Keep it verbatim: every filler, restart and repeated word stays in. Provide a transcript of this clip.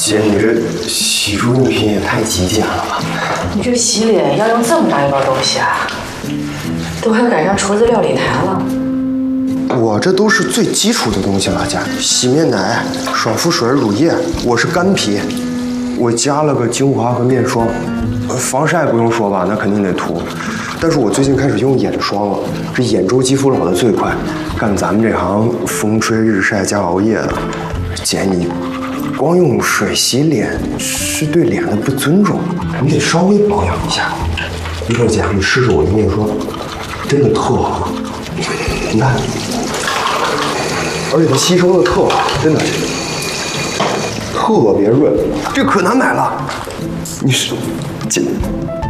姐，你这洗漱用品也太极简了吧？ 你这洗脸要用这么大一包东西啊？都快赶上厨子料理台了。 我这都是最基础的东西了，姐。洗面奶、爽肤水、乳液，我是干皮，我加了个精华和面霜。防晒不用说吧，那肯定得涂。但是我最近开始用眼霜了，这眼周肌肤老得最快。干咱们这行，风吹日晒加熬夜的，姐你光用水洗脸是对脸的不尊重，你得稍微保养一下。一会儿姐，你试试我的面霜，真的特好，你看，而且它吸收的特好，真的特别润，这可难买了。你是姐。